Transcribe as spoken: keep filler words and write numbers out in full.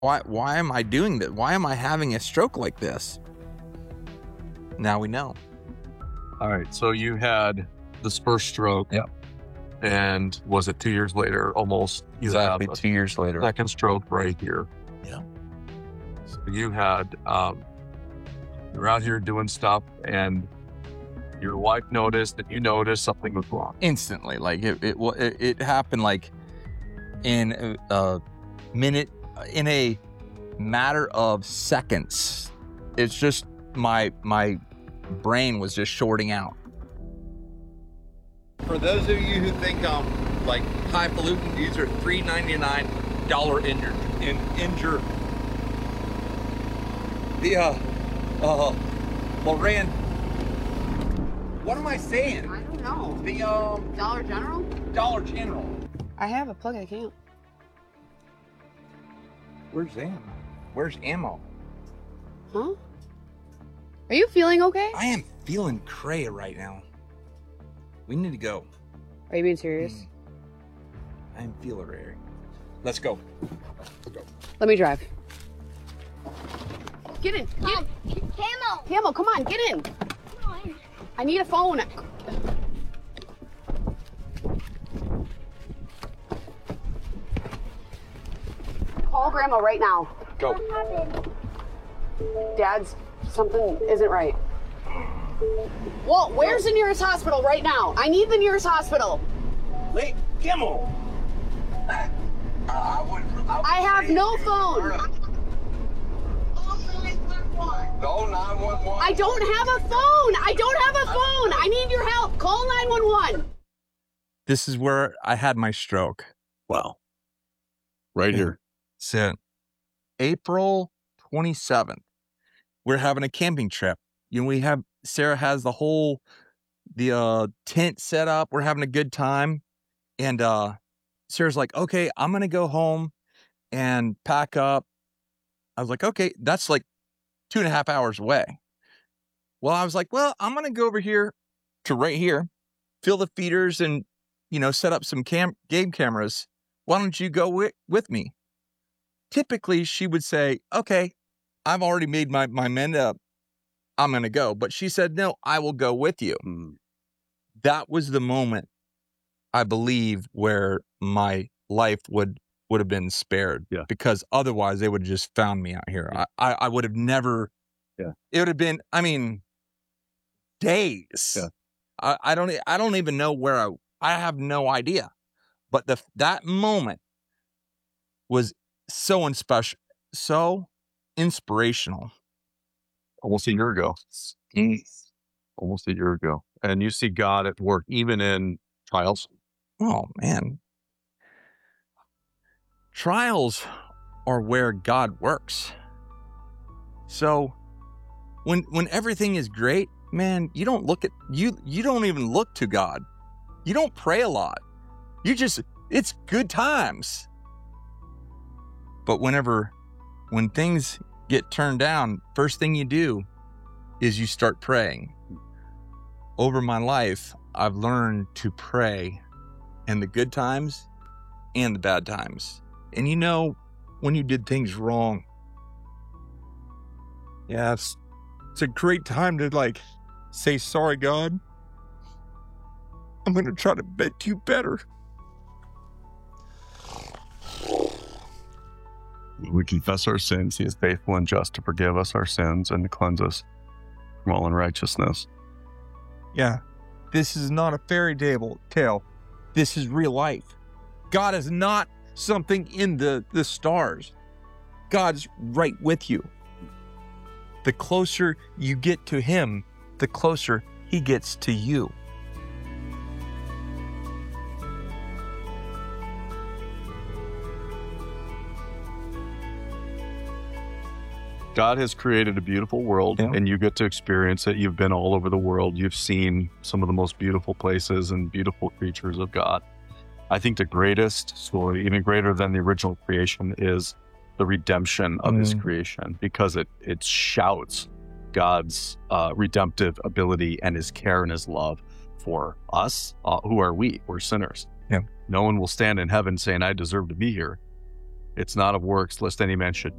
Why, why am I doing this? Why am I having a stroke like this? Now we know. All right. So you had this first stroke. Yep. And was it two years later, almost? Exactly two years later. Second stroke right here. Yeah. So you had, um, you were out here doing stuff and your wife noticed that you noticed something was wrong. Instantly. Like it, it, it, it happened like in a minute, in a matter of seconds. It's just my, my brain was just shorting out. For those of you who think I'm um, like highfalutin, these are three ninety-nine dollar injured in injured. The uh uh Loran. What am I saying? I don't know. The um Dollar General? Dollar General. I have a plug I can't. Where's ammo? Where's ammo? Huh? Are you feeling okay? I am feeling cray right now. We need to go. Are you being serious? Mm. I am feeling rare. Let's go. Let's go. Let me drive. Get in. Get um, Camo. Camo, come on, get in. Come on. I need a phone. Call Grandma right now. Go. What happened? Dad's, something isn't right. Walt, where's the nearest hospital right now? I need the nearest hospital. Wait, Kimmel. I, I would. I, would I have no phone. No nine one one. I don't have a phone. I don't have a phone. I need your help. Call nine one one. This is where I had my stroke. Wow. Right here. So, April twenty-seventh, we're having a camping trip. You know, we have, Sarah has the whole, the uh, tent set up. We're having a good time. And uh, Sarah's like, okay, I'm going to go home and pack up. I was like, okay, that's like two and a half hours away. Well, I was like, well, I'm going to go over here to right here, fill the feeders and, you know, set up some cam game cameras. Why don't you go wi with me? Typically, she would say, okay, I've already made my, my mind up. I'm going to go. But she said, no, I will go with you. Mm. That was the moment, I believe, where my life would would have been spared. Yeah. Because otherwise they would have just found me out here. Yeah. I, I, I would have never, yeah. It would have been, I mean, days. Yeah. I, I don't I don't even know where I, I have no idea. But the that moment was so unspecial, so inspirational. Almost a year ago. Mm. Almost a year ago. And you see God at work, even in trials. Oh, man. Trials are where God works. So when when everything is great, man, you don't look at, you you don't even look to God. You don't pray a lot. You just, it's good times. But whenever, when things get turned down, first thing you do is you start praying. Over my life, I've learned to pray in the good times and the bad times. And you know, when you did things wrong, yeah, it's, it's a great time to like say, sorry, God. I'm going to try to make you better. We confess our sins. He is faithful and just to forgive us our sins and to cleanse us from all unrighteousness. Yeah, this is not a fairy tale. tale. This is real life. God is not something in the, the stars. God's right with you. The closer you get to him, the closer he gets to you. God has created a beautiful world, yeah. and you get to experience it. You've been all over the world. You've seen some of the most beautiful places and beautiful creatures of God. I think the greatest story, even greater than the original creation, is the redemption of mm. his creation, because it it shouts God's uh, redemptive ability and his care and his love for us. Uh, who are we? We're sinners. Yeah. No one will stand in heaven saying, I deserve to be here. It's not of works, lest any man should